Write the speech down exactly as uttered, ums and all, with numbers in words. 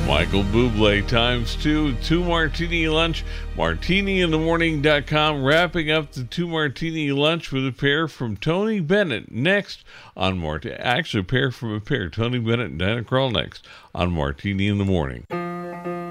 Michael Bublé times two, two martini lunch, martini in the morning dot com, wrapping up the two martini lunch with a pair from Tony Bennett next on Martini. Actually, a pair from a pair, Tony Bennett and Diana Krall next on Martini in the Morning.